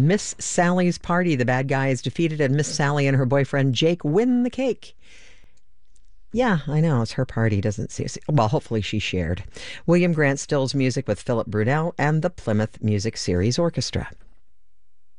Miss Sally's Party. The bad guy is defeated, and Miss Sally and her boyfriend Jake win the cake. Yeah, I know. It's her party. Doesn't see. Well, hopefully she shared. William Grant Stills music with Philip Brunel and the Plymouth Music Series Orchestra.